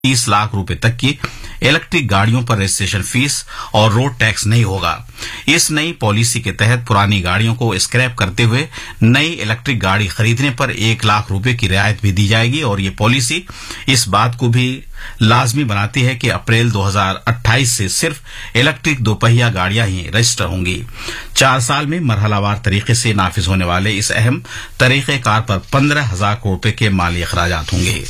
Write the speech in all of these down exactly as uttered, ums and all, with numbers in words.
तीस लाख रुपए तक की इलेक्ट्रिक गाड़ियों पर रजिस्ट्रेशन फीस और रोड टैक्स नहीं होगा। इस नई पॉलिसी के तहत पुरानी गाड़ियों को स्क्रैप करते हुए नई इलेक्ट्रिक गाड़ी खरीदने पर एक लाख रुपए की रियायत भी दी जाएगी और ये पॉलिसी इस बात को भी लाजमी बनाती है कि अप्रैल दो हज़ार अट्ठाईस से सिर्फ इलेक्ट्रिक दोपहिया गाड़ियां ही रजिस्टर होंगी। चार साल में मरहलावार तरीके से नाफिज होने वाले इस अहम तरीकेकार पर पंद्रह हजार करोड़ रुपए के माली अखराजात होंगे।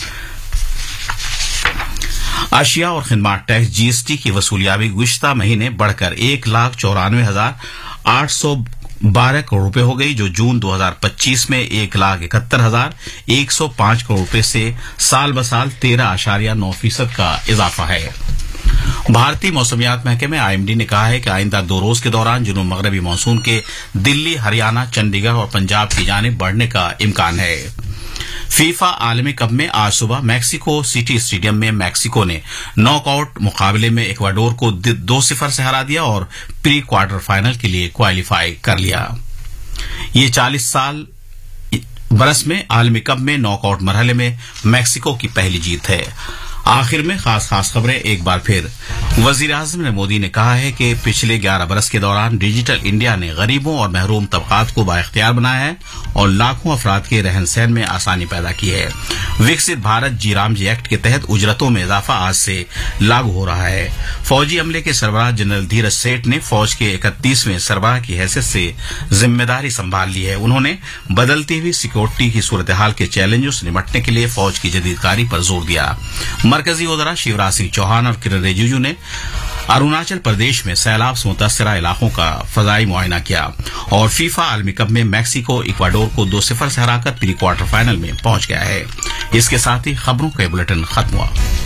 अशिया और खिदमत टैक्स जीएसटी की वसूलियाबी गुज़िश्ता महीने बढ़कर एक लाख चौरानवे हजार आठ सौ बारह करोड़ रुपए हो गई, जो जून दो हज़ार पच्चीस में एक लाख इकहत्तर हजार एक सौ पांच करोड़ रुपए से साल ब साल तेरह आशारिया नौ फीसद का इजाफा है। भारतीय मौसमियात महकमे आईएमडी ने कहा है कि आइंदा दो रोज के दौरान जुनूब मगरबी मानसून के दिल्ली, हरियाणा, चंडीगढ़ और पंजाब की जानिब बढ़ने का इम्कान है। फीफा आलमी कप में आज सुबह मैक्सिको सिटी स्टेडियम में मैक्सिको ने नॉकआउट मुकाबले में इक्वाडोर को दो सिफर से हरा दिया और प्री क्वार्टर फाइनल के लिए क्वालिफाई कर लिया। ये चालीस साल बरस में आलमी कप में नॉकआउट मरहले में मैक्सिको की पहली जीत है। आखिर में खास खास खबरें एक बार फिर। वजीर आजम ने मोदी ने कहा है कि पिछले ग्यारह बरस के दौरान डिजिटल इंडिया ने गरीबों और महरूम तबकात को बाइख्तियार बनाया है और लाखों अफराद के रहन सहन में आसानी पैदा की है। विकसित भारत जी राम जी एक्ट के तहत उजरतों में इजाफा आज से लागू हो रहा है। फौजी अमले के सरबराह जनरल धीरज सेठ ने फौज के इकतीसवें सरबराह की हैसियत से जिम्मेदारी संभाल ली है। उन्होंने बदलती हुई सिक्योरिटी की सूरत हाल के चैलेंजों से निपटने के लिए फौज की जदीदकारी पर जोर दिया। मरकजी वज़ीर शिवराज सिंह चौहान और किरण रिजिजू ने अरुणाचल प्रदेश में सैलाब से मुतासरा इलाकों का फजाई मुआयना किया और फीफा आलमी कप में मैक्सिको इक्वाडोर को दो सिफर से हराकर प्री क्वार्टर फाइनल में पहुंच गया है। इसके साथ ही खबरों का बुलेटिन खत्म हुआ।